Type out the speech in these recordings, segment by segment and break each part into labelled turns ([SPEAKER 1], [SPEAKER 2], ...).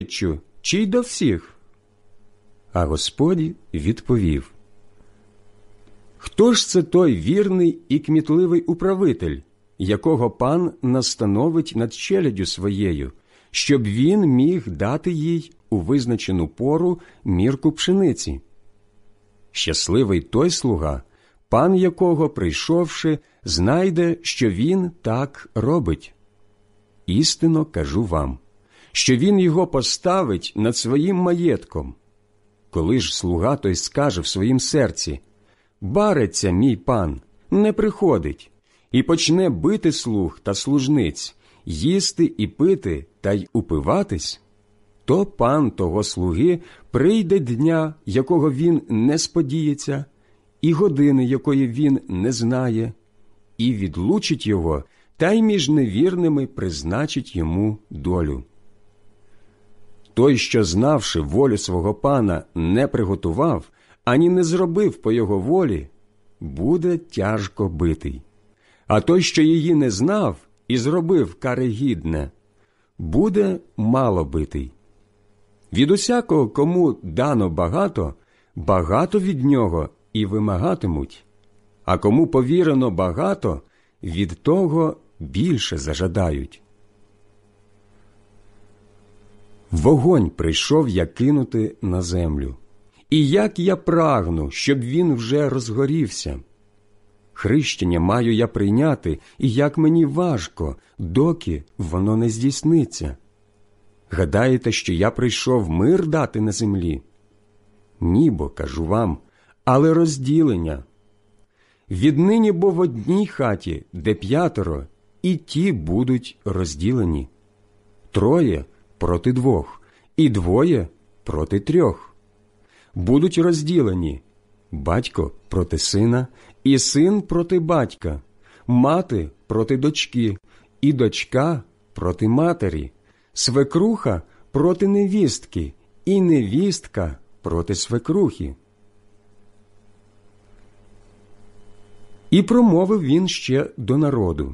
[SPEAKER 1] притчу, чи й до всіх?» А Господь відповів: «Хто ж це той вірний і кмітливий управитель, якого пан настановить над челяддю своєю, щоб він міг дати їй у визначену пору мірку пшениці? Щасливий той слуга, пан якого, прийшовши, знайде, що він так робить. Істинно кажу вам, що він його поставить над своїм маєтком. Коли ж слуга той скаже в своїм серці: «Бариться мій пан, не приходить», і почне бити слуг та служниць, їсти і пити та й упиватись, то пан того слуги прийде дня, якого він не сподіється, і години, якої він не знає, і відлучить його, та й між невірними призначить йому долю. Той, що, знавши волю свого пана, не приготував, ані не зробив по його волі, буде тяжко битий. А той, що її не знав і зробив карегідне, буде мало битий. Від усякого, кому дано багато, багато від нього і вимагатимуть, а кому повірено багато, від того більше зажадають. Вогонь прийшов я кинути на землю, і як я прагну, щоб він вже розгорівся. Хрещення маю я прийняти, і як мені важко, доки воно не здійсниться. Гадаєте, що я прийшов мир дати на землі? Ні, бо, кажу вам, але розділення. Віднині бо в одній хаті, де 5, і ті будуть розділені. 3 проти 2, і 2 проти 3. Будуть розділені батько проти сина, і син проти батька, мати проти дочки, і дочка проти матері, свекруха проти невістки, і невістка проти свекрухи. І промовив він ще до народу: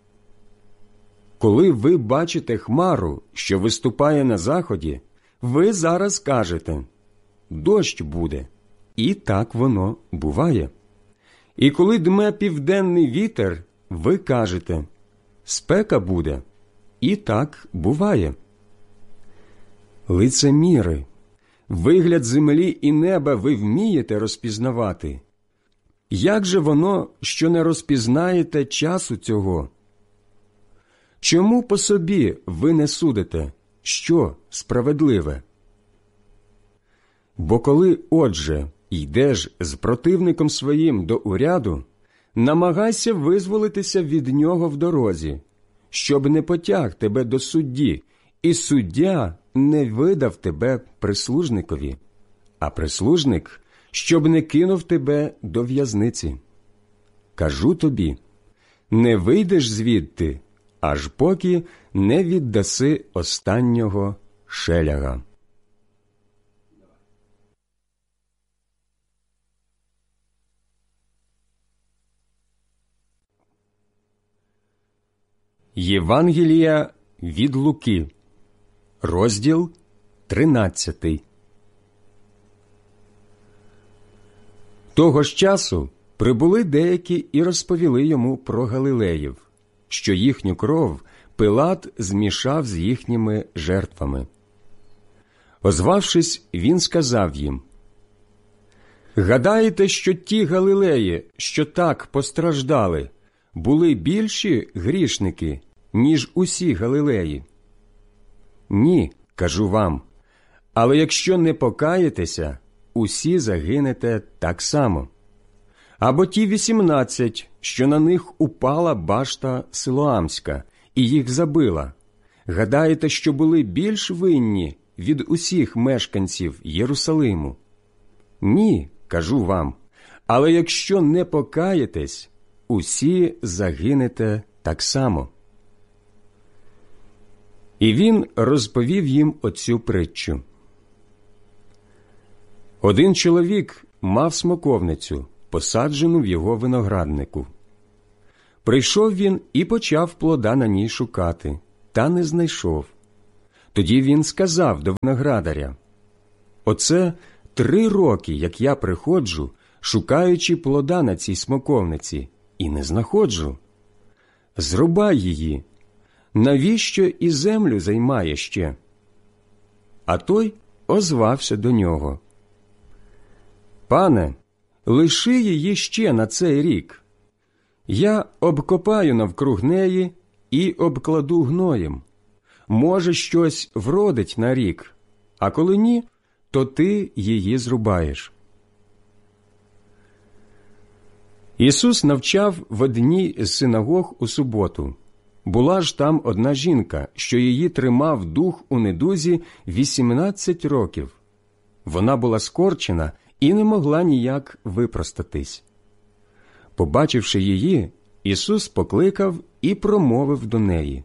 [SPEAKER 1] «Коли ви бачите хмару, що виступає на заході, ви зараз кажете: дощ буде, і так воно буває. І коли дме південний вітер, ви кажете: спека буде, і так буває. Лицеміри, вигляд землі і неба ви вмієте розпізнавати. Як же воно, що не розпізнаєте часу цього? Чому по собі ви не судите, що справедливе? Бо коли, отже, йдеш з противником своїм до уряду, намагайся визволитися від нього в дорозі, щоб не потяг тебе до судді, і суддя не видав тебе прислужникові, а прислужник, щоб не кинув тебе до в'язниці. Кажу тобі, не вийдеш звідти, аж поки не віддаси останнього шеляга». Євангелія від Луки, розділ 13. Того ж часу прибули деякі і розповіли йому про галилеїв, що їхню кров Пилат змішав з їхніми жертвами. Озвавшись, він сказав їм: «Гадаєте, що ті галилеї, що так постраждали, були більші грішники, ніж усі галилеї? Ні, кажу вам, але якщо не покаєтеся, усі загинете так само. Або ті 18, що на них упала башта Силоамська, і їх забила, гадаєте, що були більш винні від усіх мешканців Єрусалиму? Ні, кажу вам, але якщо не покаєтесь, усі загинете так само». І він розповів їм оцю притчу. Один чоловік мав смоковницю, посаджену в його винограднику. Прийшов він і почав плода на ній шукати, та не знайшов. Тоді він сказав до виноградаря: «Оце 3 роки, як я приходжу, шукаючи плода на цій смоковниці, і не знаходжу. Зрубай її. Навіщо і землю займає ще?» А той озвався до нього: «Пане, лиши її ще на цей рік. Я обкопаю навкруг неї і обкладу гноєм. Може, щось вродить на рік, а коли ні, то ти її зрубаєш». Ісус навчав в одній з синагог у суботу. Була ж там одна жінка, що її тримав дух у недузі 18 років. Вона була скорчена і не могла ніяк випростатись. Побачивши її, Ісус покликав і промовив до неї: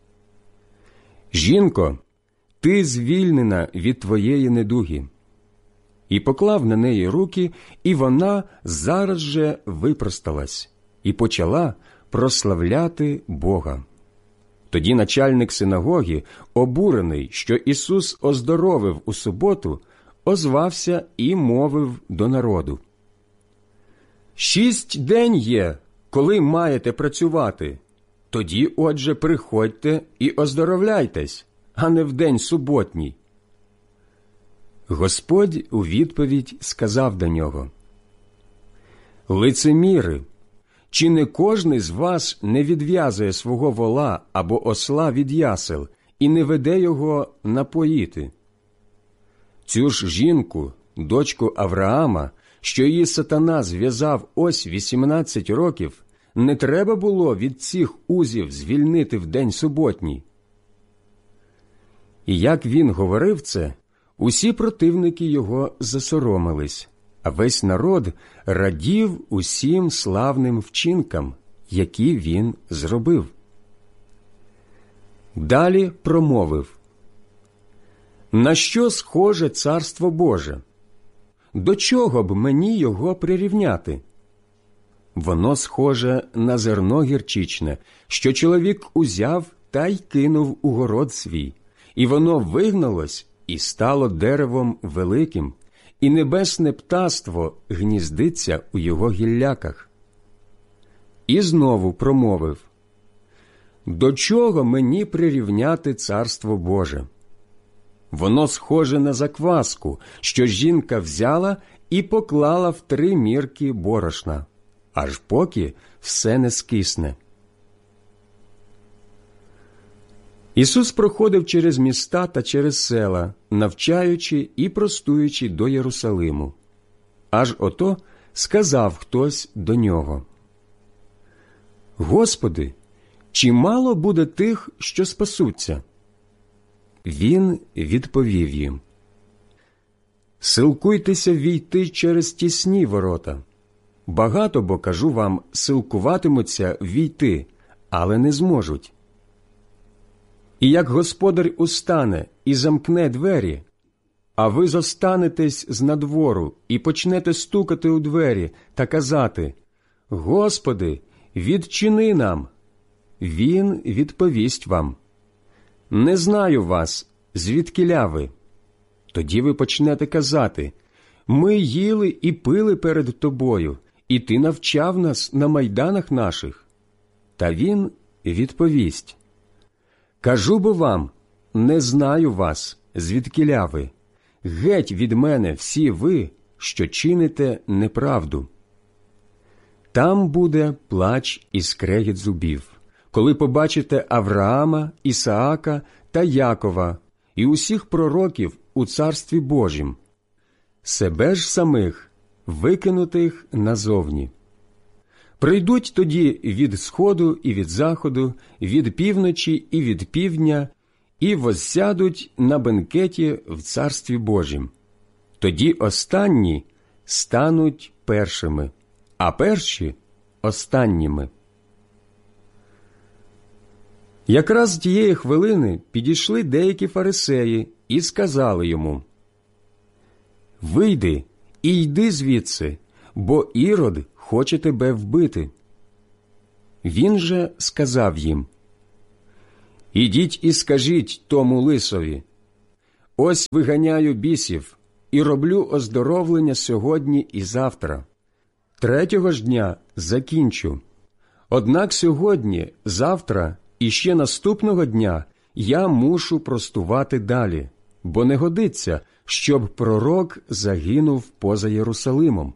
[SPEAKER 1] «Жінко, ти звільнена від твоєї недуги». І поклав на неї руки, і вона зараз же випросталась і почала прославляти Бога. Тоді начальник синагоги, обурений, що Ісус оздоровив у суботу, озвався і мовив до народу: «6 день є, коли маєте працювати. Тоді, отже, приходьте і оздоровляйтесь, а не в день суботній». Господь у відповідь сказав до нього: «Лицеміри, чи не кожний з вас не відв'язує свого вола або осла від ясел і не веде його напоїти? Цю ж жінку, дочку Авраама, що її сатана зв'язав ось 18 років, не треба було від цих узів звільнити в день суботній». І як він говорив це, усі противники його засоромились, а весь народ радів усім славним вчинкам, які він зробив. Далі промовив: «На що схоже Царство Боже? До чого б мені його прирівняти? Воно схоже на зерно гірчичне, що чоловік узяв та й кинув у город свій, і воно вигналось і стало деревом великим, і небесне птаство гніздиться у його гілляках». І знову промовив: «До чого мені прирівняти Царство Боже? Воно схоже на закваску, що жінка взяла і поклала в 3 мірки борошна, аж поки все не скисне». Ісус проходив через міста та через села, навчаючи і простуючи до Єрусалиму. Аж ото сказав хтось до нього: «Господи, чи мало буде тих, що спасуться?» Він відповів їм: «Силкуйтеся війти через тісні ворота. Багато, бо, кажу вам, силкуватимуться війти, але не зможуть. І як господар устане і замкне двері, а ви зостанетесь знадвору і почнете стукати у двері та казати: Господи, відчини нам, він відповість вам: не знаю вас, звідкіля ви. Тоді ви почнете казати: ми їли і пили перед тобою, і ти навчав нас на майданах наших. Та він відповість: кажу бо вам, не знаю вас, звідкіля ви. Геть від мене всі ви, що чините неправду. Там буде плач і скрегіт зубів, коли побачите Авраама, Ісаака та Якова і усіх пророків у Царстві Божім, себе ж самих викинутих назовні. Прийдуть тоді від сходу і від заходу, від півночі і від півдня, і воссядуть на бенкеті в Царстві Божім. Тоді останні стануть першими, а перші – останніми. Якраз тієї хвилини підійшли деякі фарисеї і сказали йому: «Вийди і йди звідси, бо Ірод хоче тебе вбити». Він же сказав їм: Ідіть і скажіть тому лисові: ось виганяю бісів і роблю оздоровлення сьогодні і завтра. Третього ж дня закінчу. Однак сьогодні, завтра і ще наступного дня я мушу простувати далі, бо не годиться, щоб пророк загинув поза Єрусалимом.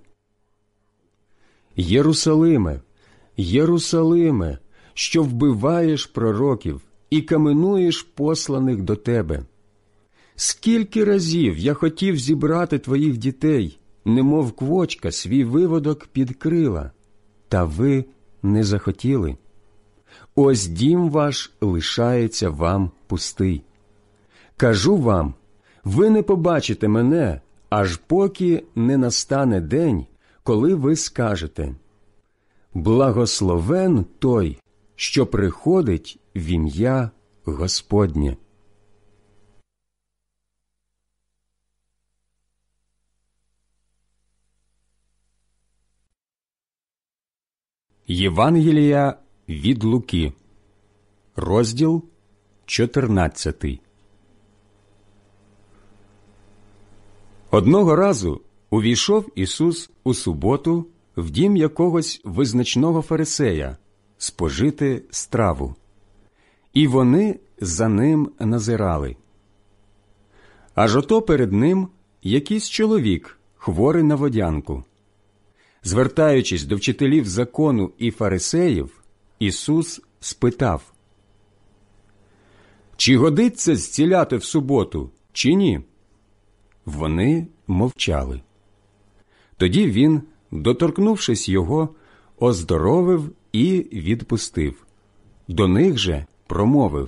[SPEAKER 1] Єрусалиме, Єрусалиме, що вбиваєш пророків і каменуєш посланих до тебе. Скільки разів я хотів зібрати твоїх дітей, немов квочка свій виводок під крила, та ви не захотіли. Ось дім ваш лишається вам пустий. Кажу вам, ви не побачите мене, аж поки не настане день, коли ви скажете: благословен той, що приходить в ім'я Господнє. Євангелія від Луки, розділ 14. Одного разу увійшов Ісус у суботу в дім якогось визначного фарисея спожити страву, і вони за ним назирали. Аж ото перед ним якийсь чоловік, хворий на водянку. Звертаючись до вчителів закону і фарисеїв, Ісус спитав: «Чи годиться зціляти в суботу, чи ні?» Вони мовчали. Тоді він, доторкнувшись його, оздоровив і відпустив. До них же промовив: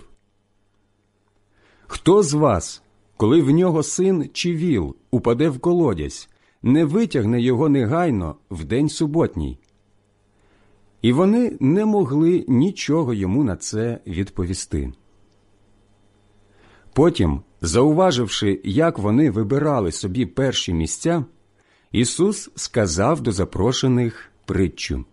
[SPEAKER 1] «Хто з вас, коли в нього син чи віл упаде в колодязь, не витягне його негайно в день суботній?» І вони не могли нічого йому на це відповісти. Потім, зауваживши, як вони вибирали собі перші місця, Ісус сказав до запрошених притчу: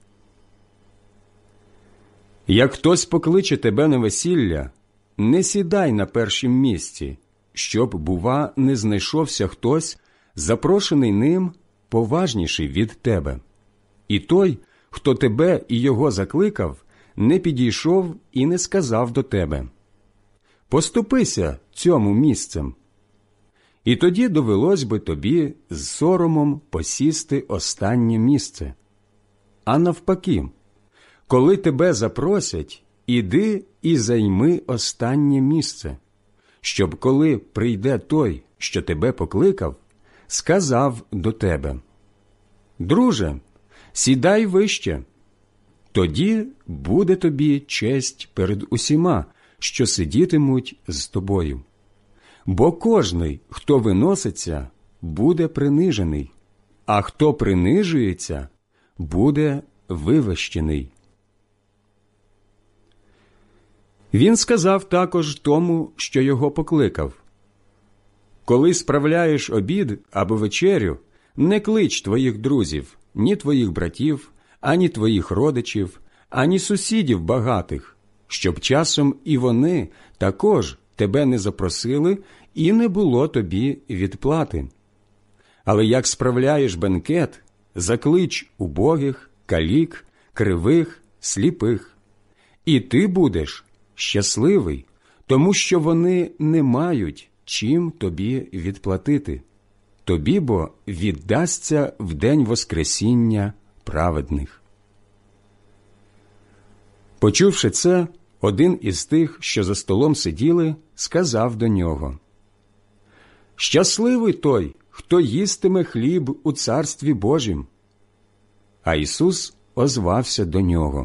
[SPEAKER 1] «Як хтось покличе тебе на весілля, не сідай на першім місці, щоб, бува, не знайшовся хтось, запрошений ним, поважніший від тебе. І той, хто тебе і його закликав, не підійшов і не сказав до тебе: поступися цьому місцем. І тоді довелось би тобі з соромом посісти останнє місце. А навпаки, коли тебе запросять, іди і займи останнє місце, щоб коли прийде той, що тебе покликав, сказав до тебе: друже, сідай вище. Тоді буде тобі честь перед усіма, що сидітимуть з тобою. Бо кожний, хто виноситься, буде принижений, а хто принижується, буде вивищений». Він сказав також тому, що його покликав: «Коли справляєш обід або вечерю, не клич твоїх друзів, ні твоїх братів, ані твоїх родичів, ані сусідів багатих, щоб часом і вони також тебе не запросили і не було тобі відплати. Але як справляєш бенкет, заклич убогих, калік, кривих, сліпих. І ти будеш щасливий, тому що вони не мають чим тобі відплатити. Тобі бо віддасться в день воскресіння праведних». Почувши це, один із тих, що за столом сиділи, сказав до нього: «Щасливий той, хто їстиме хліб у Царстві Божім». А Ісус озвався до нього: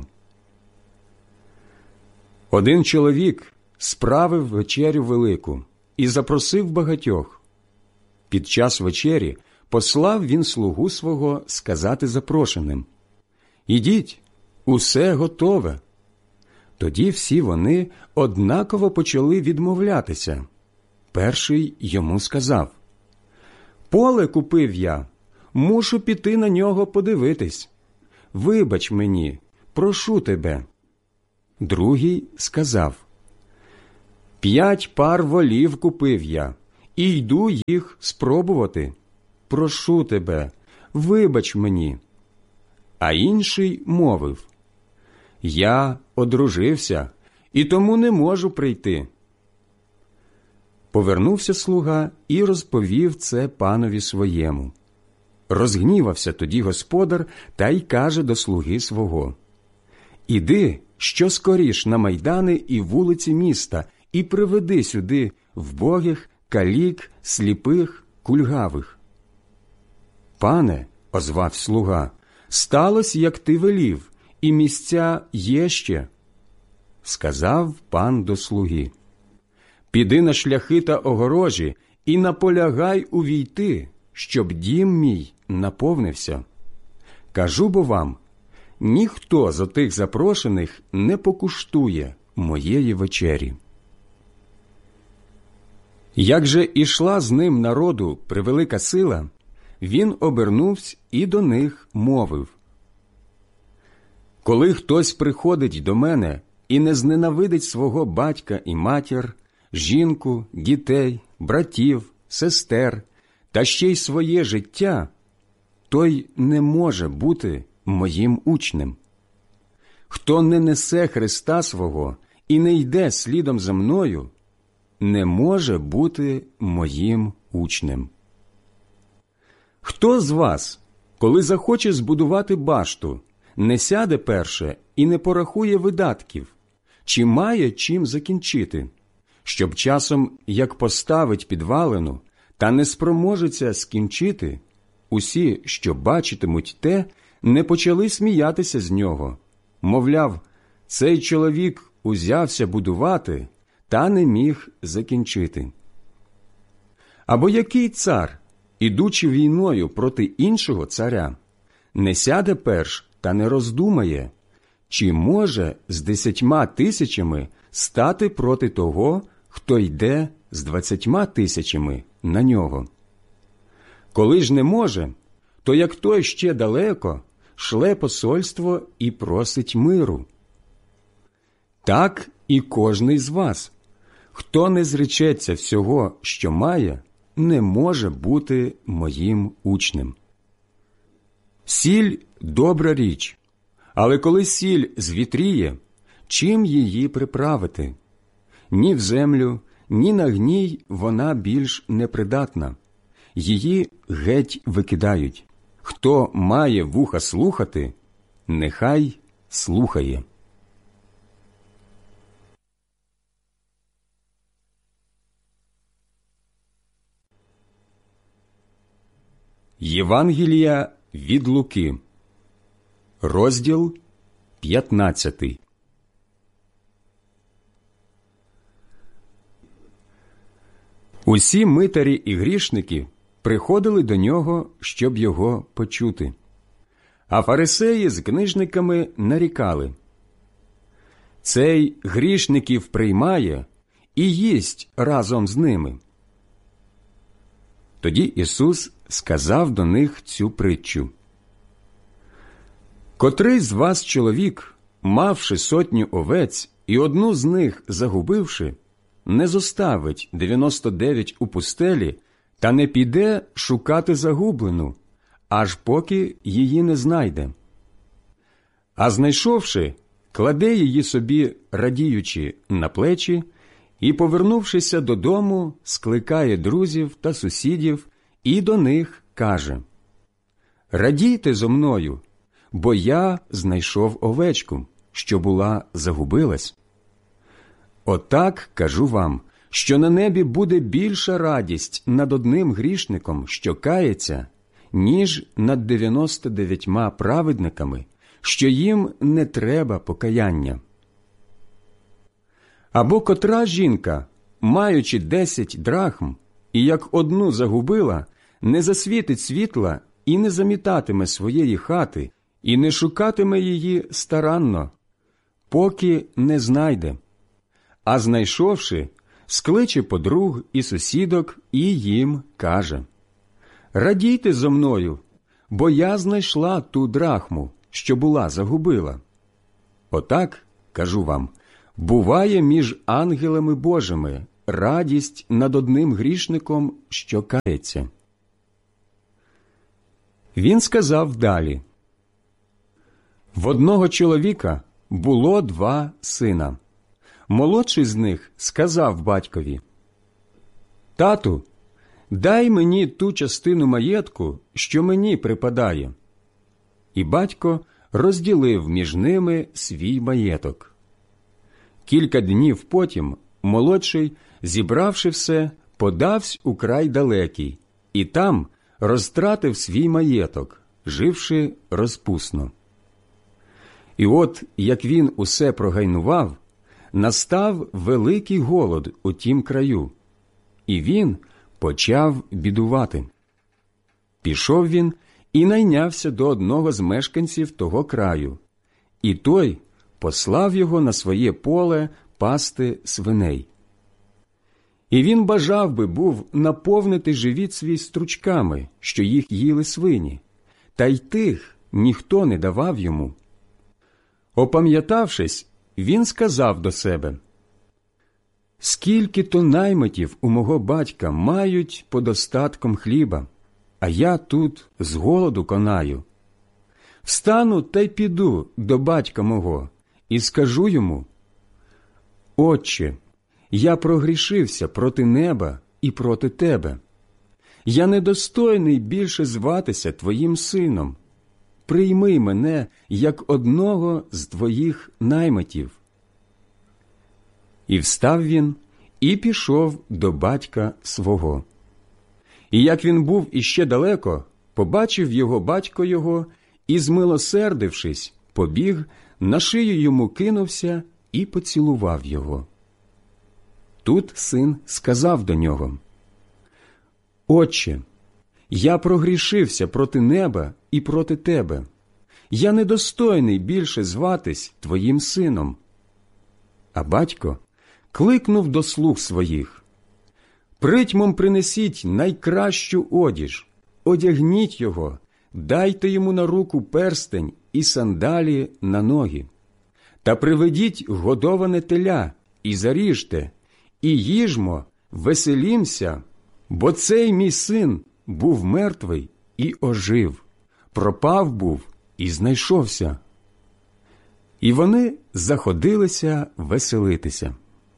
[SPEAKER 1] «Один чоловік справив вечерю велику і запросив багатьох. Під час вечері послав він слугу свого сказати запрошеним: «Ідіть, усе готове». Тоді всі вони однаково почали відмовлятися. Перший йому сказав: «Поле купив я, мушу піти на нього подивитись. Вибач мені, прошу тебе». Другий сказав: 5 пар волів купив я, і йду їх спробувати. Прошу тебе, вибач мені. А інший мовив: я одружився, і тому не можу прийти. Повернувся слуга і розповів це панові своєму. Розгнівався тоді господар та й каже до слуги свого: іди, що скоріш на майдани і вулиці міста, і приведи сюди вбогих, калік, сліпих, кульгавих. Пане, озвав слуга, сталося, як ти велів, і місця є ще. Сказав пан до слуги: піди на шляхи та огорожі і наполягай увійти, щоб дім мій наповнився. Кажу бо вам, ніхто з отих запрошених не покуштує моєї вечері. Як же ішла з ним народу превелика сила, він обернувся і до них мовив: коли хтось приходить до мене і не зненавидить свого батька і матір, жінку, дітей, братів, сестер та ще й своє життя, той не може бути моїм учнем. Хто не несе Христа свого і не йде слідом за мною, не може бути моїм учнем. Хто з вас, коли захоче збудувати башту, не сяде перше і не порахує видатків, чи має чим закінчити, щоб часом, як поставить підвалину, та не спроможеться скінчити, усі, що бачитимуть те, не почали сміятися з нього, мовляв, цей чоловік узявся будувати, та не міг закінчити. Або який цар, ідучи війною проти іншого царя, не сяде перш та не роздумає, чи може з 10 000 стати проти того, хто йде з 20 000 на нього. Коли ж не може, то як той ще далеко, шле посольство і просить миру. Так і кожний з вас, хто не зречеться всього, що має, не може бути моїм учнем. Сіль – добра річ, але коли сіль звітріє, чим її приправити? Ні в землю, ні на гній вона більш непридатна. Її геть викидають. Хто має вуха слухати, нехай слухає. Євангелія від Луки, розділ 15. Усі митарі і грішники приходили до нього, щоб його почути. А фарисеї з книжниками нарікали: «Цей грішників приймає і їсть разом з ними». Тоді Ісус сказав до них цю притчу: «Котрий з вас чоловік, мавши 100 овець і одну з них загубивши, не зоставить 99 у пустелі та не піде шукати загублену, аж поки її не знайде. А знайшовши, кладе її собі, радіючи, на плечі, і, повернувшися додому, скликає друзів та сусідів і до них каже: «Радійте зо мною, бо я знайшов овечку, що була загубилась». Отак, кажу вам, що на небі буде більша радість над одним грішником, що кається, ніж над 99 праведниками, що їм не треба покаяння. Або котра жінка, маючи 10 драхм, і як одну загубила, не засвітить світла і не замітатиме своєї хати, і не шукатиме її старанно, поки не знайде. А знайшовши, скличе подруг і сусідок і їм каже: «Радійте зо мною, бо я знайшла ту драхму, що була загубила». Отак, кажу вам, Буває між ангелами Божими радість над одним грішником, що кається. Він сказав далі: в одного чоловіка було 2 сина. Молодший з них сказав батькові: «Тату, дай мені ту частину маєтку, що мені припадає». І батько розділив між ними свій маєток. Кілька днів потім молодший, зібравши все, подавсь у край далекий, і там розтратив свій маєток, живши розпусно. І от, як він усе прогайнував, настав великий голод у тім краю, і він почав бідувати. Пішов він і найнявся до одного з мешканців того краю, і той послав його на своє поле пасти свиней. І він бажав би був наповнити живіт свій стручками, що їх їли свині, та й тих ніхто не давав йому. Опам'ятавшись, він сказав до себе: «Скільки то наймитів у мого батька мають подостатком хліба, а я тут з голоду конаю. Встану та й піду до батька мого і скажу йому: Отче, я прогрішився проти неба і проти тебе. Я недостойний більше зватися твоїм сином. Прийми мене як одного з твоїх наймитів». І встав він і пішов до батька свого. І як він був іще далеко, побачив його батько його і, змилосердившись, побіг, на шию йому кинувся і поцілував його. Тут син сказав до нього: «Отче, я прогрішився проти неба і проти тебе. Я недостойний більше зватись твоїм сином». А батько кликнув до слуг своїх: «Притьмом принесіть найкращу одіж, одягніть його, дайте йому на руку перстень і сандалі на ноги. Та приведіть годоване теля і заріжте, і їжмо, веселімся, бо цей мій син був мертвий і ожив, пропав був і знайшовся». І вони заходилися веселитися.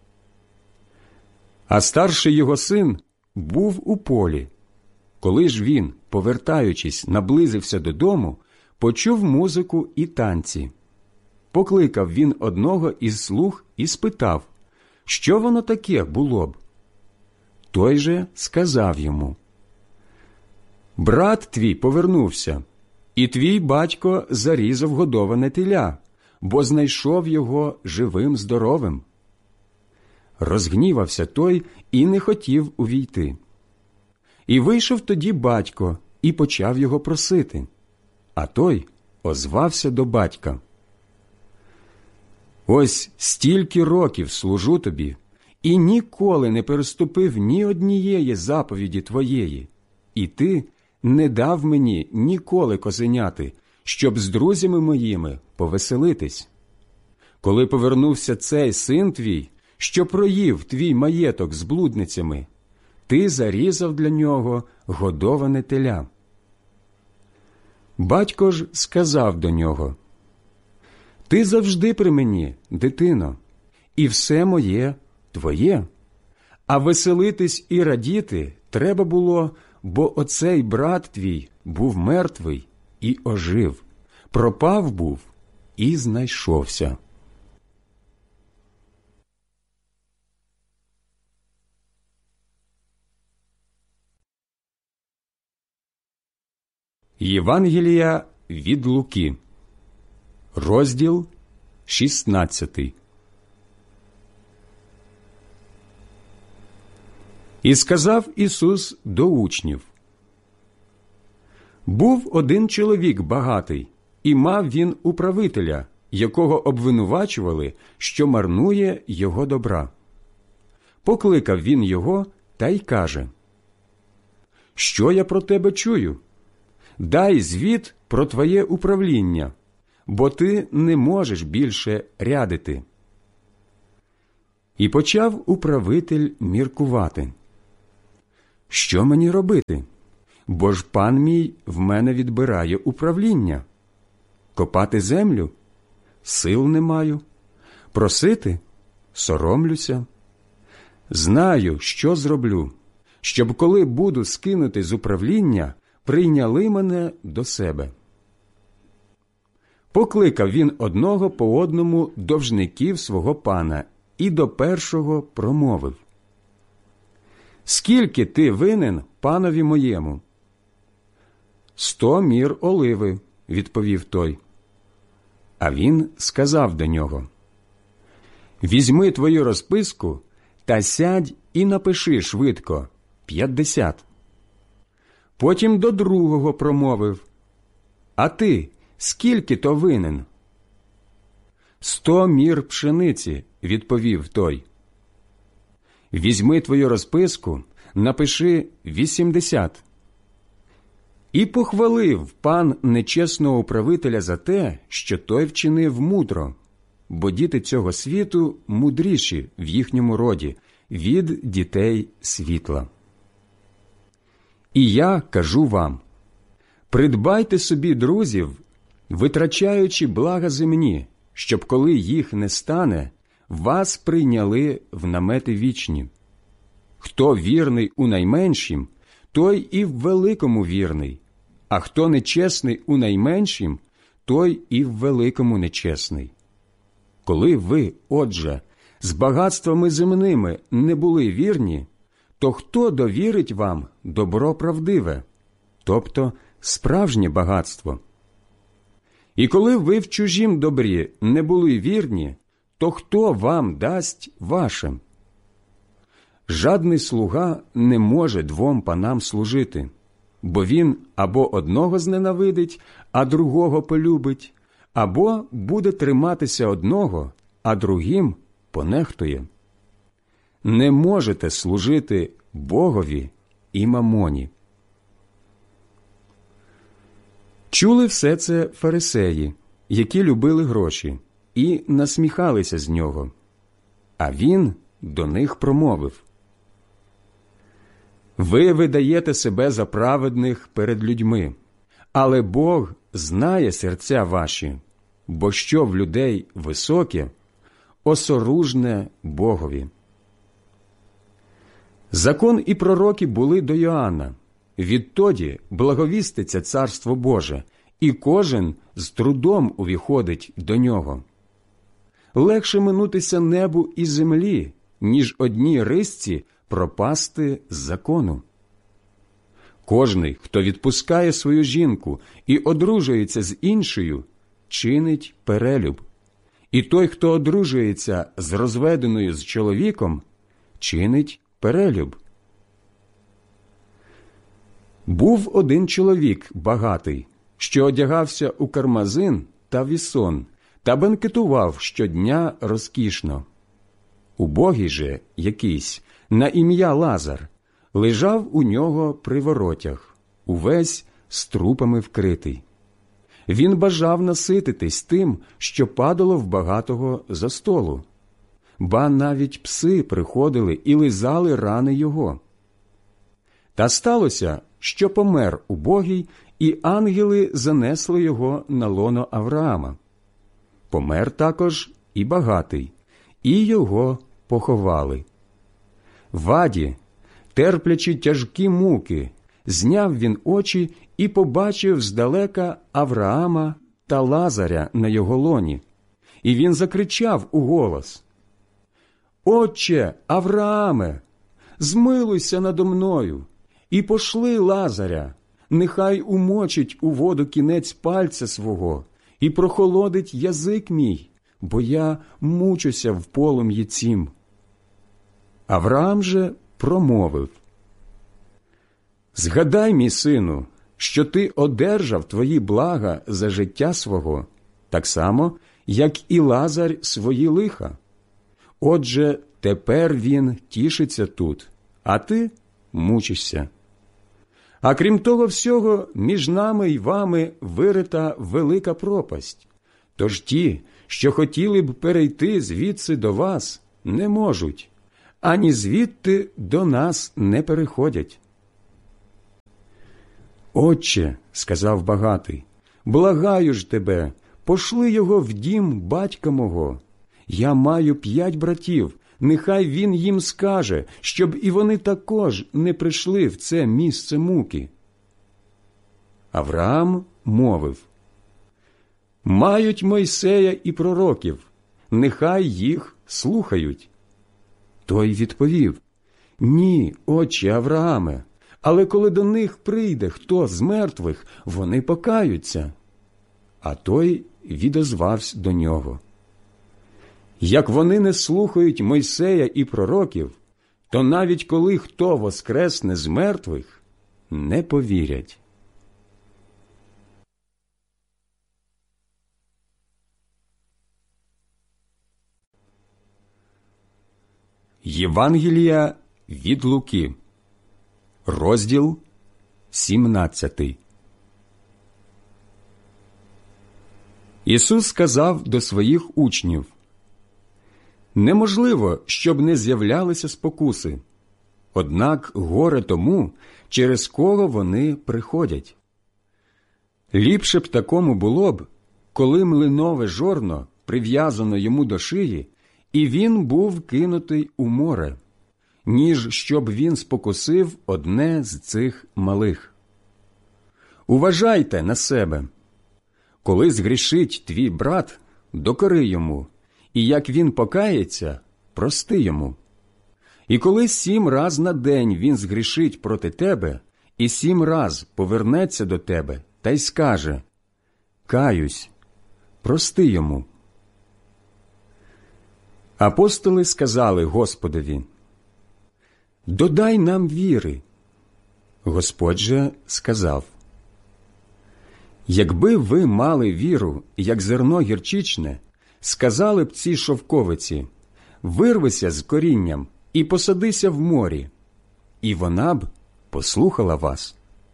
[SPEAKER 1] А старший його син був у полі. Коли ж він, повертаючись, наблизився додому, почув музику і танці. Покликав він одного із слуг і спитав, що воно таке було б. Той же сказав йому: «Брат твій повернувся, і твій батько зарізав годоване теля, бо знайшов його живим-здоровим». Розгнівався той і не хотів увійти. І вийшов тоді батько і почав його просити. А той озвався до батька: «Ось стільки років служу тобі, і ніколи не переступив ні однієї заповіді твоєї, і ти не дав мені ніколи козеняти, щоб з друзями моїми повеселитись. Коли повернувся цей син твій, що проїв твій маєток з блудницями, ти зарізав для нього годоване теля». Батько ж сказав до нього: «Ти завжди при мені, дитино, і все моє твоє. А веселитись і радіти треба було, бо оцей брат твій був мертвий і ожив, пропав був і знайшовся». Євангелія від Луки, розділ 16. І сказав Ісус до учнів: «Був один чоловік багатий, і мав він управителя, якого обвинувачували, що марнує його добра. Покликав він його та й каже: «Що я про тебе чую? Дай звіт про твоє управління, бо ти не можеш більше рядити». І почав управитель міркувати. Що мені робити? Бо ж пан мій в мене відбирає управління. Копати землю? Сил не маю. Просити? Соромлюся. Знаю, що зроблю, щоб коли буду скинути з управління, прийняли мене до себе. Покликав він одного по одному довжників свого пана і до першого промовив: «Скільки ти винен панові моєму?» «100 мір оливи», – відповів той. А він сказав до нього: «Візьми твою розписку та сядь і напиши швидко 50. Потім до другого промовив: «А ти скільки то винен?» «100 мір пшениці», – відповів той. «Візьми твою розписку, напиши 80. І похвалив пан нечесного управителя за те, що той вчинив мудро, бо діти цього світу мудріші в їхньому роді від дітей світла. І я кажу вам: придбайте собі друзів, витрачаючи блага земні, щоб, коли їх не стане, вас прийняли в намети вічні. Хто вірний у найменшім, той і в великому вірний, а хто нечесний у найменшім, той і в великому нечесний. Коли ви, отже, з багатствами земними не були вірні, то хто довірить вам добро правдиве, тобто справжнє багатство? І коли ви в чужім добрі не були вірні, то хто вам дасть ваше? Жадний слуга не може двом панам служити, бо він або одного зненавидить, а другого полюбить, або буде триматися одного, а другим понехтує. Не можете служити Богові і мамоні. Чули все це фарисеї, які любили гроші, і насміхалися з нього. А він до них промовив: «Ви видаєте себе за праведних перед людьми, але Бог знає серця ваші, бо що в людей високе, осоружне Богові». Закон і пророки були до Йоанна. Відтоді благовіститься Царство Боже, і кожен з трудом увіходить до нього. Легше минутися небу і землі, ніж одній рисці пропасти з закону. Кожний, хто відпускає свою жінку і одружується з іншою, чинить перелюб. І той, хто одружується з розведеною з чоловіком, чинить перелюб. Був один чоловік багатий, що одягався у кармазин та вісон, та бенкетував щодня розкішно. Убогий же якийсь, на ім'я Лазар, лежав у нього при воротях, увесь струпами вкритий. Він бажав насититись тим, що падало в багатого за столу. Ба навіть пси приходили і лизали рани його. Та сталося, що помер убогий, і ангели занесли його на лоно Авраама. Помер також і багатий, і його поховали. В аді, терплячи тяжкі муки, зняв він очі і побачив здалека Авраама та Лазаря на його лоні. І він закричав уголос: «Отче Аврааме, змилуйся надо мною, і пошли Лазаря, нехай умочить у воду кінець пальця свого і прохолодить язик мій, бо я мучуся в полум'ї цім». Авраам же промовив: «Згадай, мій сину, що ти одержав твої блага за життя свого, так само, як і Лазар свої лиха. Отже, тепер він тішиться тут, а ти мучишся. А крім того всього, між нами й вами вирита велика пропасть. Тож ті, що хотіли б перейти звідси до вас, не можуть, ані звідти до нас не переходять. Отче, – сказав багатий, – благаю ж тебе, пошли його в дім батька мого. Я маю 5 братів, нехай він їм скаже, щоб і вони також не прийшли в це місце муки. Авраам мовив: мають Мойсея і пророків, нехай їх слухають. Той відповів: ні, отче Аврааме, але коли до них прийде хто з мертвих, вони покаються. А той відозвався до нього: як вони не слухають Мойсея і пророків, то навіть коли хто воскресне з мертвих, не повірять. Євангелія від Луки, розділ 17. Ісус сказав до своїх учнів: неможливо, щоб не з'являлися спокуси, однак горе тому, через кого вони приходять. Ліпше б такому було б, коли млинове жорно прив'язано йому до шиї, і він був кинутий у море, ніж щоб він спокусив одне з цих малих. Уважайте на себе. Коли згрішить твій брат, докори йому, і як він покається, прости йому. І коли 7 раз на день він згрішить проти тебе, і 7 раз повернеться до тебе та й скаже: каюсь, прости йому. Апостоли сказали Господові: додай нам віри. Господь же сказав: якби ви мали віру, як зерно гірчичне, сказали б цій шовковиці: вирвися з корінням і посадися в морі, і вона б послухала вас.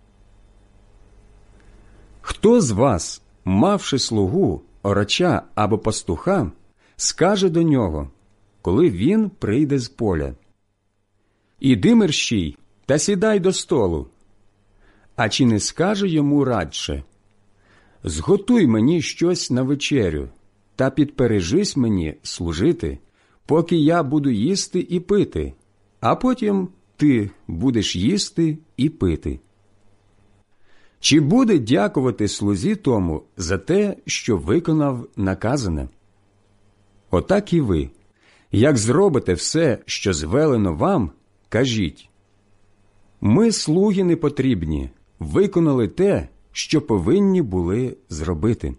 [SPEAKER 1] Хто з вас, мавши слугу, орача або пастуха, скаже до нього, коли він прийде з поля: іди мерщій та сідай до столу? А чи не скаже йому радше: зготуй мені щось на вечерю та підпережись мені служити, поки я буду їсти і пити, а потім ти будеш їсти і пити? Чи буде дякувати слузі тому за те, що виконав наказане? Отак і ви, як зробите все, що звелено вам, кажіть: ми, слуги непотрібні, виконали те, що повинні були зробити.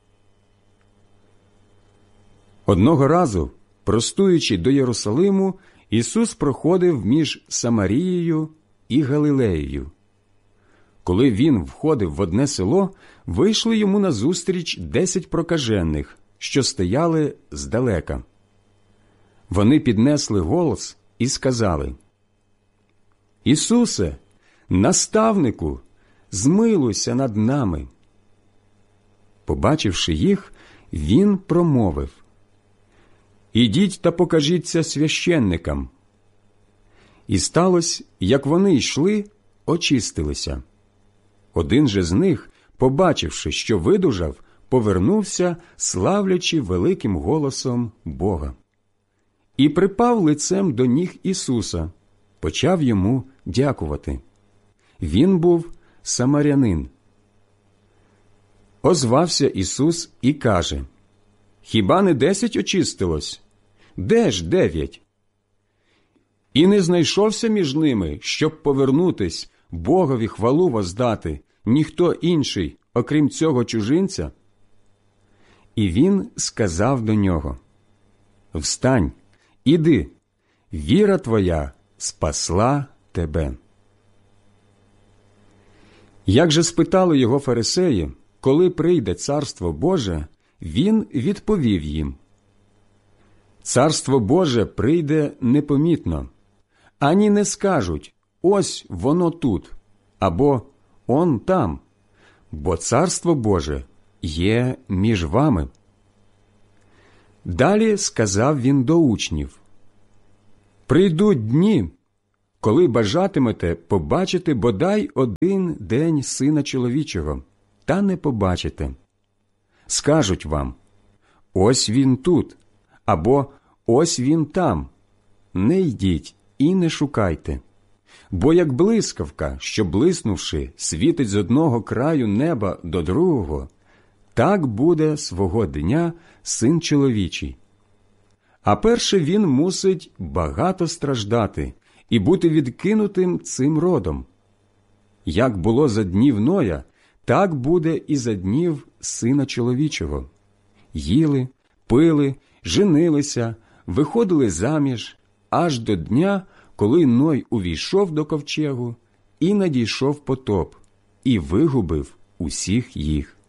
[SPEAKER 1] Одного разу, простуючи до Єрусалиму, Ісус проходив між Самарією і Галилеєю. Коли Він входив в одне село, вийшли йому назустріч 10 прокажених, що стояли здалека. Вони піднесли голос і сказали: Ісусе, наставнику, змилуйся над нами. Побачивши їх, Він промовив: ідіть та покажіться священникам. І сталося, як вони йшли, очистилися. Один же з них, побачивши, що видужав, повернувся, славлячи великим голосом Бога. І припав лицем до ніг Ісуса, почав йому дякувати. Він був самарянин. Озвався Ісус і каже: хіба не 10 очистилось? Де ж 9? І не знайшовся між ними, щоб повернутись, Богові хвалу воздати, ніхто інший, окрім цього чужинця? І він сказав до нього: встань, іди, віра твоя спасла тебе. Як же спитали його фарисеї, коли прийде Царство Боже, він відповів їм: Царство Боже прийде непомітно, ані не скажуть: ось воно тут, або он там, бо Царство Боже є між вами. Далі сказав він до учнів: Прийдуть дні, коли бажатимете побачити бодай один день Сина Чоловічого, та не побачите. Скажуть вам: ось він тут, або ось він там. Не йдіть і не шукайте. Бо як блискавка, що блиснувши, світить з одного краю неба до другого, так буде свого дня Син Чоловічий. А перше він мусить багато страждати і бути відкинутим цим родом. Як було за днів Ноя, так буде і за днів Сина Чоловічого. Їли, пили, женилися, виходили заміж, аж до дня, коли Ной увійшов до ковчегу, і надійшов потоп, і вигубив усіх їх.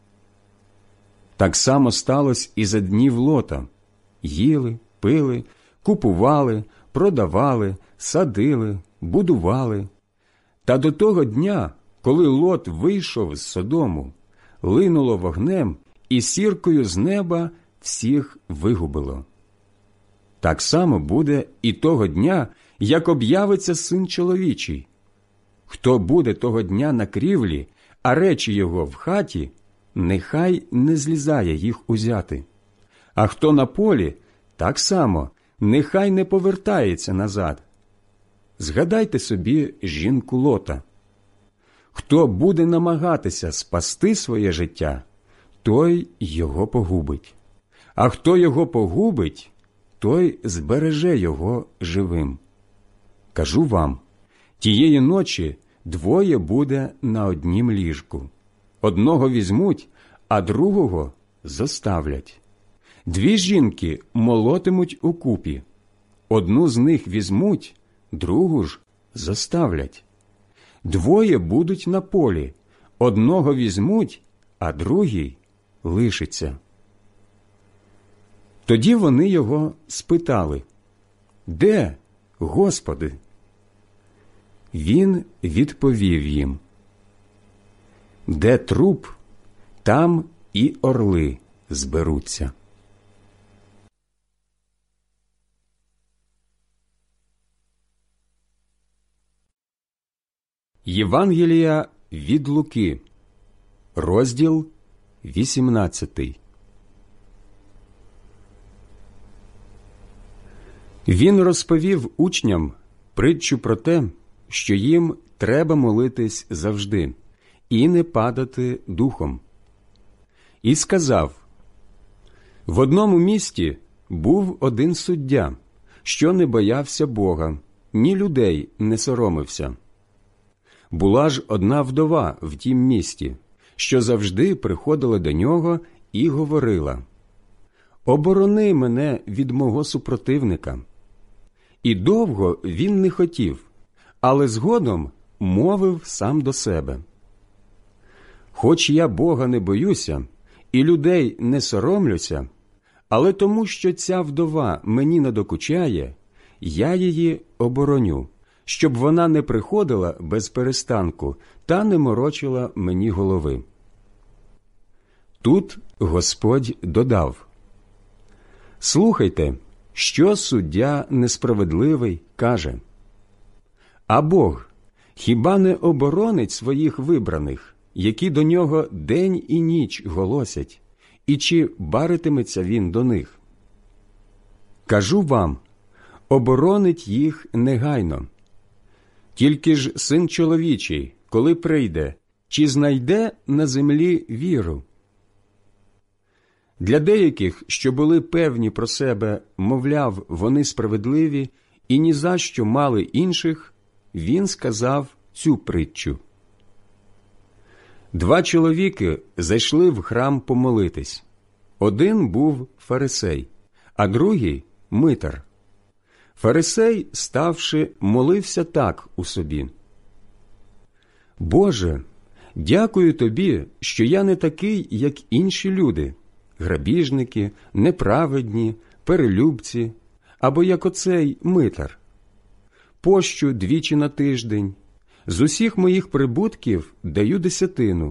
[SPEAKER 1] Так само сталося і за днів Лота. Їли, пили, купували, продавали, садили, будували. Та до того дня, коли Лот вийшов з Содому, линуло вогнем і сіркою з неба всіх вигубило. Так само буде і того дня, як об'явиться Син Чоловічий. Хто буде того дня на крівлі, а речі його в хаті, нехай не злізає їх узяти. А хто на полі, так само, нехай не повертається назад. Згадайте собі жінку Лота. Хто буде намагатися спасти своє життя, той його погубить. А хто його погубить, той збереже його живим. Кажу вам, тієї ночі двоє буде на однім ліжку. Одного візьмуть, а другого зоставлять. Дві жінки молотимуть укупі. Одну з них візьмуть, другу ж зоставлять. Двоє будуть на полі. Одного візьмуть, а другий лишиться. Тоді вони його спитали: «Де, Господи?» Він відповів їм: «Де труп, там і орли зберуться». Євангелія від Луки, розділ 18. Він розповів учням притчу про те, що їм треба молитись завжди і не падати духом. І сказав: в одному місті був один суддя, що не боявся Бога, ні людей не соромився. Була ж одна вдова в тім місті, що завжди приходила до нього і говорила: «Оборони мене від мого супротивника». І довго він не хотів, але згодом мовив сам до себе: «Хоч я Бога не боюся і людей не соромлюся, але тому, що ця вдова мені надокучає, я її обороню, щоб вона не приходила без перестанку та не морочила мені голови». Тут Господь додав: «Слухайте, що суддя несправедливий каже. А Бог хіба не оборонить своїх вибраних, які до нього день і ніч голосять, і чи баритиметься він до них? Кажу вам, оборонить їх негайно. Тільки ж Син Чоловічий, коли прийде, чи знайде на землі віру?» Для деяких, що були певні про себе, мовляв, вони справедливі і ні за що мали інших, він сказав цю притчу. 2 чоловіки зайшли в храм помолитись. Один був фарисей, а другий – митар. Фарисей, ставши, молився так у собі: «Боже, дякую Тобі, що я не такий, як інші люди, грабіжники, неправедні, перелюбці, або як оцей митар. Пощу 2 на тиждень, з усіх моїх прибутків даю 10».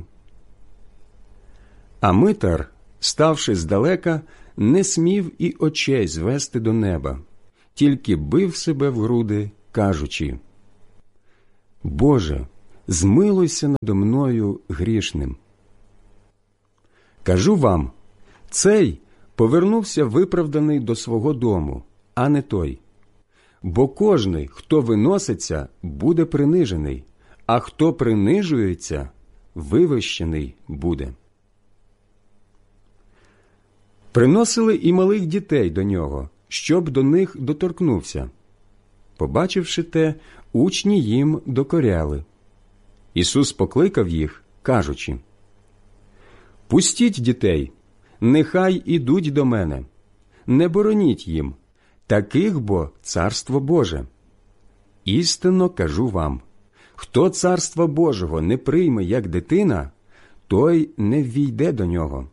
[SPEAKER 1] А митар, ставши здалека, не смів і очей звести до неба, тільки бив себе в груди, кажучи: «Боже, змилуйся надо мною грішним». Кажу вам, цей повернувся виправданий до свого дому, а не той. Бо кожний, хто виноситься, буде принижений, а хто принижується, вивищений буде. Приносили і малих дітей до нього, щоб до них доторкнувся. Побачивши те, учні їм докоряли. Ісус покликав їх, кажучи: «Пустіть дітей, нехай ідуть до мене, не бороніть їм, таких бо Царство Боже. Істинно кажу вам, хто Царства Божого не прийме як дитина, той не ввійде до нього».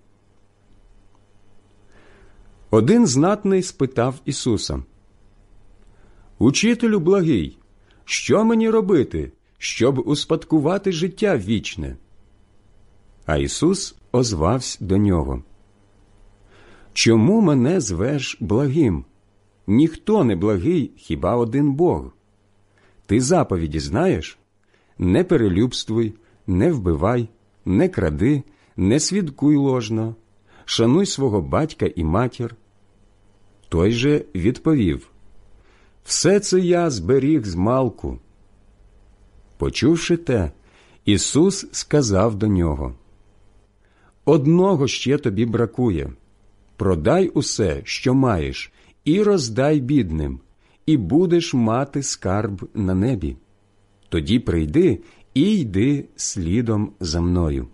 [SPEAKER 1] Один знатний спитав Ісуса: «Учителю благий, що мені робити, щоб успадкувати життя вічне?» А Ісус озвався до нього: «Чому мене звеш благим? Ніхто не благий, хіба один Бог. Ти заповіді знаєш? Не перелюбствуй, не вбивай, не кради, не свідкуй ложно, шануй свого батька і матір». Той же відповів: «Все це я зберіг змалку». Почувши те, Ісус сказав до нього: «Одного ще тобі бракує. Продай усе, що маєш, і роздай бідним, і будеш мати скарб на небі. Тоді прийди і йди слідом за мною».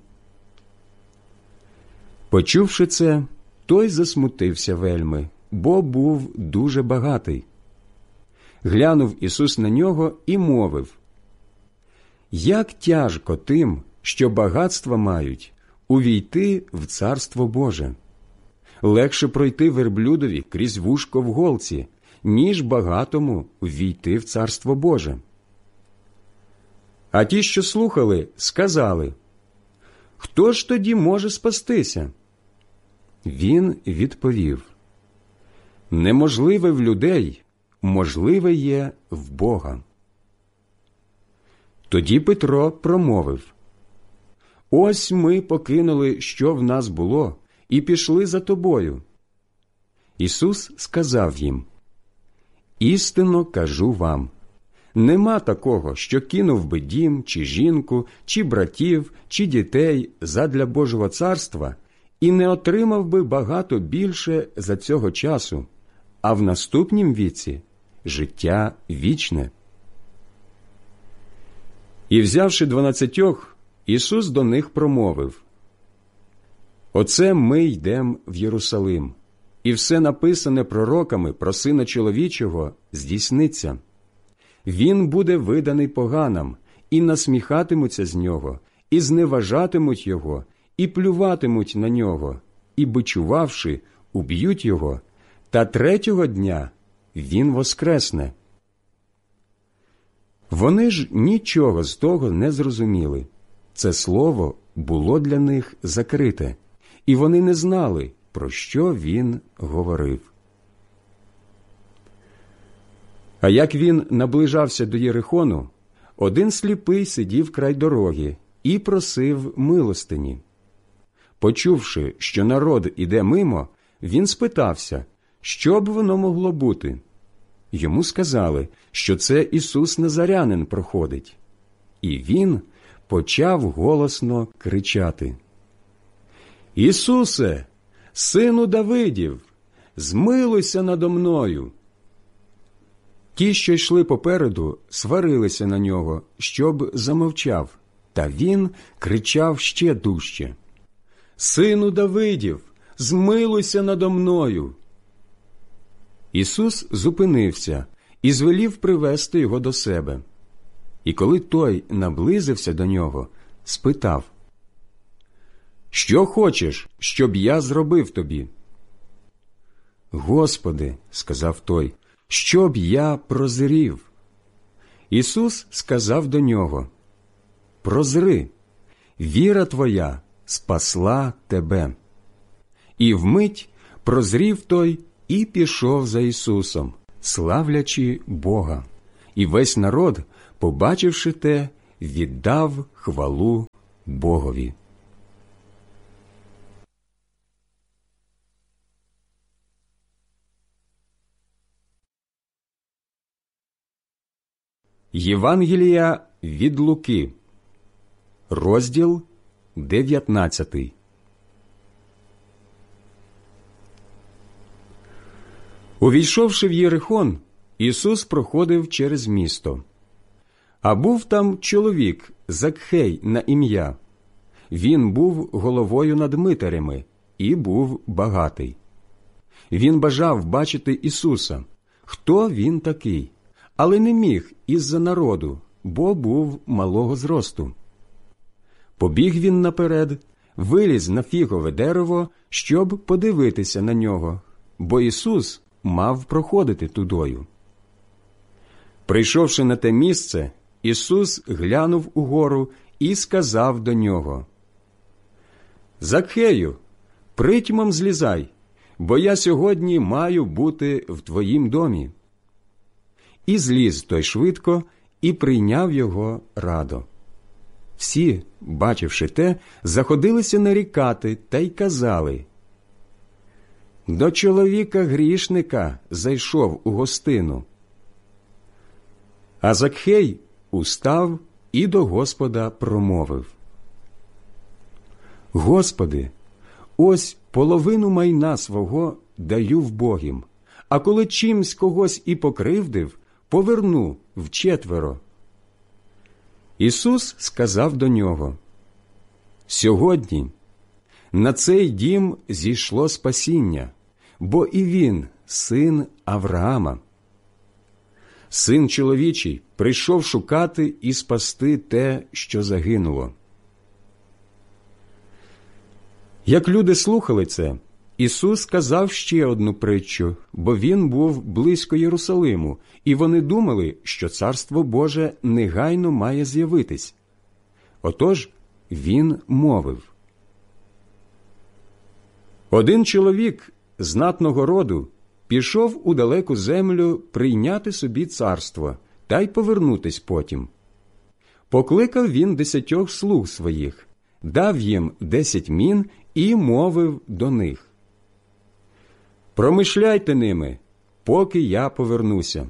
[SPEAKER 1] Почувши це, той засмутився вельми, бо був дуже багатий. Глянув Ісус на нього і мовив: «Як тяжко тим, що багатства мають, увійти в Царство Боже! Легше пройти верблюдові крізь вушко в голці, ніж багатому ввійти в Царство Боже». А ті, що слухали, сказали: «Хто ж тоді може спастися?» Він відповів: «Неможливе в людей, можливе є в Бога». Тоді Петро промовив: «Ось ми покинули, що в нас було, і пішли за тобою». Ісус сказав їм: «Істинно кажу вам, нема такого, що кинув би дім, чи жінку, чи братів, чи дітей задля Божого царства, і не отримав би багато більше за цього часу, а в наступнім віці життя вічне». І, взявши 12, Ісус до них промовив: «Оце ми йдем в Єрусалим, і все написане пророками про Сина Чоловічого здійсниться. Він буде виданий поганам, і насміхатимуться з нього, і зневажатимуть його, і плюватимуть на нього, і, бичувавши, уб'ють його, та 3-го дня він воскресне». Вони ж нічого з того не зрозуміли. Це слово було для них закрите, і вони не знали, про що він говорив. А як він наближався до Єрихону, один сліпий сидів край дороги і просив милостині. Почувши, що народ іде мимо, він спитався, що б воно могло бути. Йому сказали, що це Ісус Назарянин проходить. І він почав голосно кричати: «Ісусе, сину Давидів, змилуйся надо мною!» Ті, що йшли попереду, сварилися на нього, щоб замовчав, та він кричав ще дужче: «Сину Давидів, змилуйся надо мною!» Ісус зупинився і звелів привести його до себе. І коли той наблизився до нього, спитав: «Що хочеш, щоб я зробив тобі?» «Господи, – сказав той, – щоб я прозрів». Ісус сказав до нього: «Прозри, віра твоя спасла тебе». І вмить прозрів той і пішов за Ісусом, славлячи Бога. І весь народ, побачивши те, віддав хвалу Богові. Євангелія від Луки, розділ 19. Увійшовши в Єрихон, Ісус проходив через місто. А був там чоловік Закхей на ім'я. Він був головою над митарями і був багатий. Він бажав бачити Ісуса, хто він такий, але не міг із-за народу, бо був малого зросту. Побіг він наперед, виліз на фігове дерево, щоб подивитися на нього, бо Ісус мав проходити тудою. Прийшовши на те місце, Ісус глянув угору і сказав до нього: «Закхею, притьмом злізай, бо я сьогодні маю бути в твоїм домі». І зліз той швидко, і прийняв його радо. Всі, бачивши те, заходилися нарікати та й казали: «До чоловіка-грішника зайшов у гостину». А Закхей устав і до Господа промовив: «Господи, ось половину майна свого даю вбогім, а коли чимсь когось і покривдив, поверну вчетверо». Ісус сказав до нього: «Сьогодні на цей дім зійшло спасіння, бо і він син Авраама. Син чоловічий прийшов шукати і спасти те, що загинуло». Як люди слухали це, Ісус сказав ще одну притчу, бо він був близько Єрусалиму, і вони думали, що Царство Боже негайно має з'явитись. Отож він мовив: «Один чоловік знатного роду пішов у далеку землю прийняти собі царство та й повернутись потім. Покликав він 10 слуг своїх, дав їм 10 мін і мовив до них: «Промишляйте ними, поки я повернуся».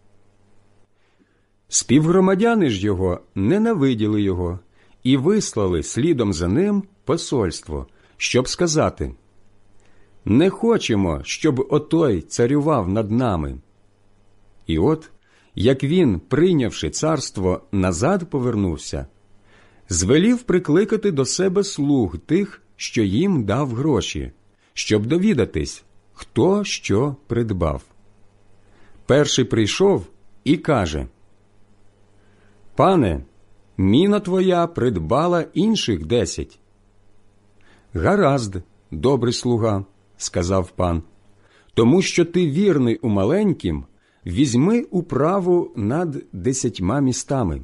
[SPEAKER 1] Співгромадяни ж його ненавиділи його і вислали слідом за ним посольство, щоб сказати: «Не хочемо, щоб отой царював над нами». І от, як він, прийнявши царство, назад повернувся, звелів прикликати до себе слуг тих, що їм дав гроші, щоб довідатись, хто що придбав. Перший прийшов і каже: «Пане, міна твоя придбала інших 10». «Гаразд, добрий слуга», – сказав пан, «тому що ти вірний у маленькім, візьми управу над 10 містами».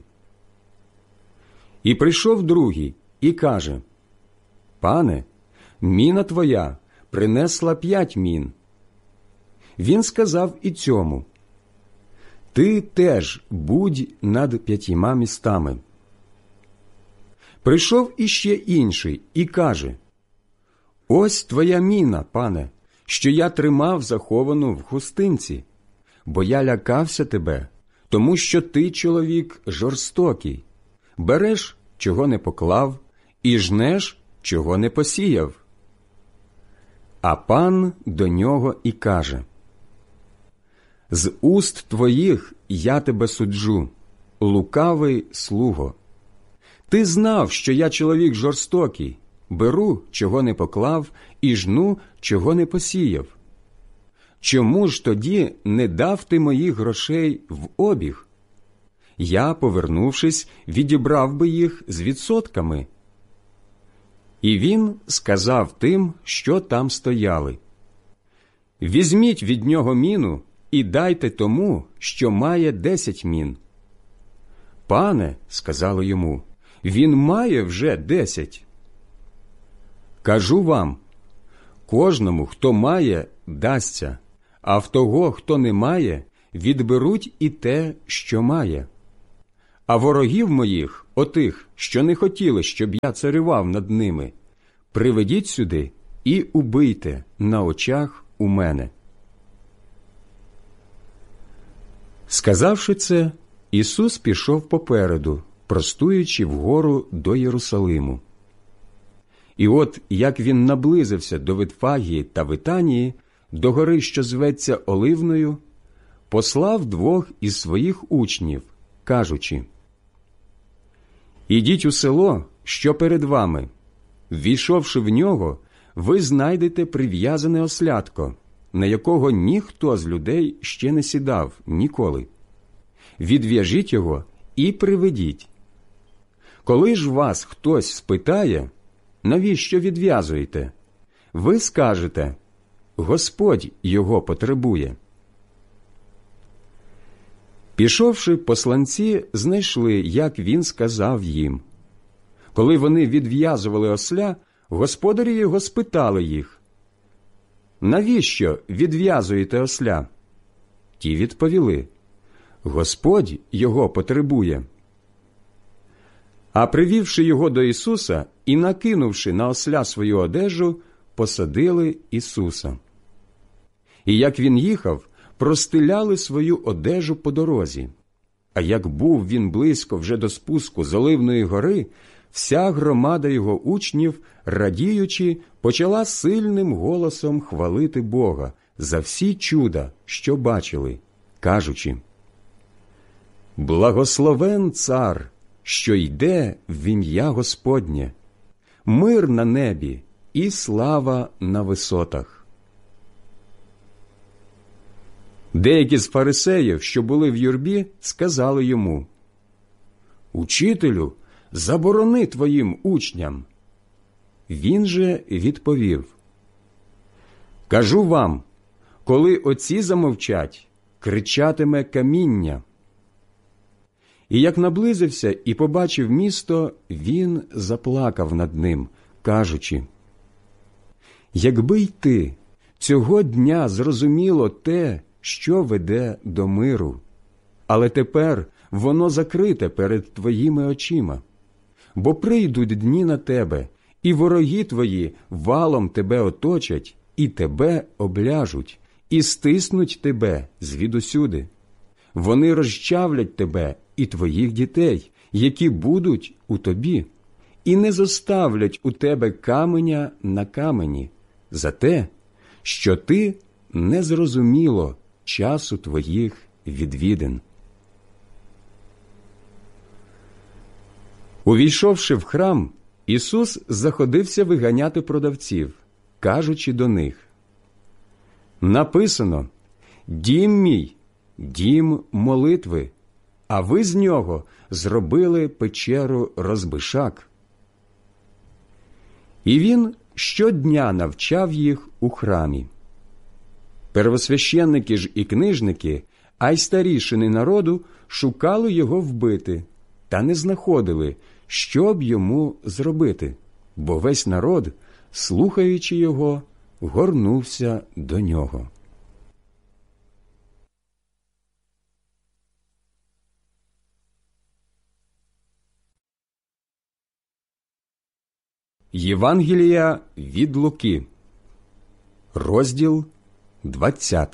[SPEAKER 1] І прийшов другий і каже: «Пане, міна твоя принесла 5 мін». Він сказав і цьому: «Ти теж будь над 5 містами». Прийшов іще інший і каже: «Ось твоя міна, пане, що я тримав заховану в хустинці, бо я лякався тебе, тому що ти чоловік жорстокий, береш, чого не поклав, і жнеш, чого не посіяв». А пан до нього і каже: «З уст твоїх я тебе суджу, лукавий слуго. Ти знав, що я чоловік жорстокий, беру, чого не поклав, і жну, чого не посіяв. Чому ж тоді не дав ти моїх грошей в обіг? Я, повернувшись, відібрав би їх з відсотками». І він сказав тим, що там стояли: «Візьміть від нього міну і дайте тому, що має 10 мін». «Пане, – сказали йому, – він має вже 10». «Кажу вам, кожному, хто має, дасться, а в того, хто не має, відберуть і те, що має. А ворогів моїх, отих, що не хотіли, щоб я царював над ними, приведіть сюди і убийте на очах у мене». Сказавши це, Ісус пішов попереду, простуючи вгору до Єрусалиму. І от, як він наблизився до Витфагії та Витанії, до гори, що зветься Оливною, послав 2 із своїх учнів, кажучи: «Ідіть у село, що перед вами. Ввійшовши в нього, ви знайдете прив'язане ослятко, на якого ніхто з людей ще не сідав ніколи. Відв'яжіть його і приведіть. Коли ж вас хтось спитає, навіщо відв'язуєте, ви скажете: Господь його потребує». Пішовши, посланці знайшли, як він сказав їм. Коли вони відв'язували осля, господарі його спитали їх: «Навіщо відв'язуєте осля?» Ті відповіли: «Господь його потребує». А привівши його до Ісуса і накинувши на осля свою одежу, посадили Ісуса. І як він їхав, простиляли свою одежу по дорозі. А як був він близько вже до спуску з Оливної гори, вся громада його учнів, радіючи, почала сильним голосом хвалити Бога за всі чуда, що бачили, кажучи: «Благословен цар, що йде в ім'я Господнє, мир на небі і слава на висотах». Деякі з фарисеїв, що були в юрбі, сказали йому: «Учителю, заборони твоїм учням». Він же відповів: «Кажу вам, коли оці замовчать, кричатиме каміння». І як наблизився і побачив місто, він заплакав над ним, кажучи: «Якби й ти цього дня зрозуміло те, що веде до миру, але тепер воно закрите перед твоїми очима. Бо прийдуть дні на тебе, і вороги твої валом тебе оточать, і тебе обляжуть, і стиснуть тебе звідусюди. Вони розчавлять тебе і твоїх дітей, які будуть у тобі, і не зоставлять у тебе каменя на камені за те, що ти не зрозуміло часу твоїх відвідин». Увійшовши в храм, Ісус заходився виганяти продавців, кажучи до них: «Написано: дім мій, дім молитви, а ви з нього зробили печеру розбишак». І він щодня навчав їх у храмі. Первосвященники ж і книжники, а й старішини народу шукали його вбити, та не знаходили, що б йому зробити, бо весь народ, слухаючи його, горнувся до нього. Євангелія від Луки, розділ 20.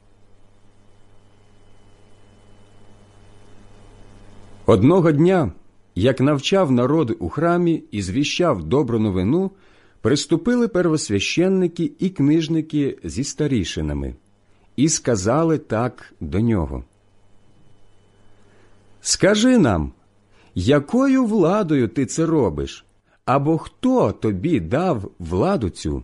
[SPEAKER 1] Одного дня, як навчав народ у храмі і звіщав добру новину, приступили первосвященники і книжники зі старішинами і сказали так до нього: «Скажи нам, якою владою ти це робиш, або хто тобі дав владу цю?»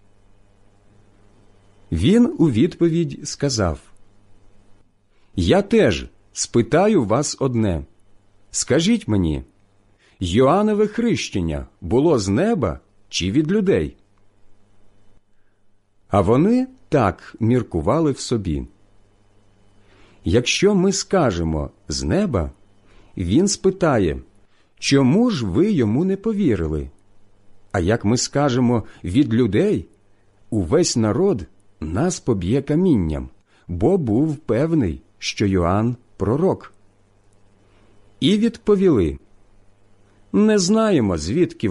[SPEAKER 1] Він у відповідь сказав: «Я теж спитаю вас одне. Скажіть мені, Йоаннове хрещення було з неба чи від людей?» А вони так міркували в собі: «Якщо ми скажемо «з неба», він спитає, чому ж ви йому не повірили? А як ми скажемо «від людей», увесь народ нас поб'є камінням, бо був певний, що Йоанн – пророк. І відповіли: не знаємо, звідки